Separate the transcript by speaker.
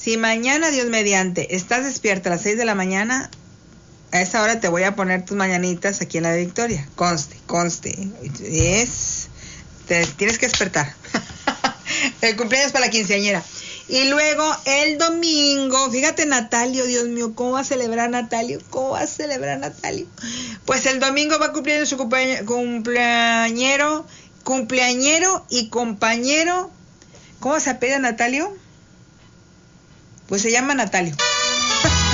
Speaker 1: Si mañana, Dios mediante, estás despierta a las 6 de la mañana, a esa hora te voy a poner tus mañanitas aquí en la de Victoria. Conste. Te tienes que despertar. El cumpleaños para la quinceañera. Y luego el domingo, fíjate Natalio, Dios mío, ¿cómo va a celebrar Natalio? Pues el domingo va cumpliendo su cumpleañero y compañero. ¿Cómo se apellida Natalio? Pues se llama Natalio.